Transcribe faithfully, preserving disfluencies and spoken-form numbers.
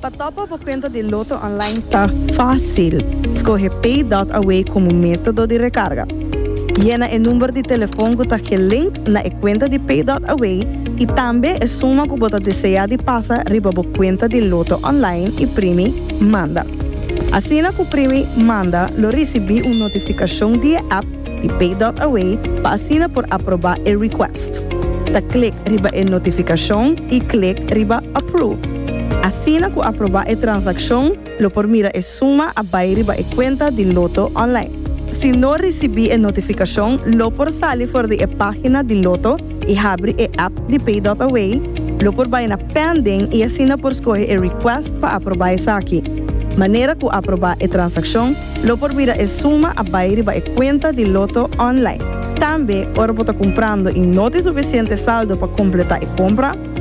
Para topa por conta de Loto Online está fácil. Escolhe Pay Dot Away como método de recarga. Llena o número de telefone que está link na conta de Pay Dot Away e também a suma que você deseja de passar riba a conta de Loto Online e primi manda. Assim que o primi manda, lo recebi uma notificação de app de Pay Dot Away para assinar por aprovar o request. Da click riba a notificação e click riba approve. Assim que aprovar a transação, lo por mira a suma a vai riba a conta de Loto Online. Se não recebi a notificação, lo por sair fora da página de Loto e abre a app de Pay Dot Away, lo por vai na pending e assina por escolher a request para aprovar essa aqui. Maneira que aprovar a transação, lo por mira a suma a vai riba a conta de Loto Online. Também, ora por estar comprando e não tem suficiente saldo para completar a compra,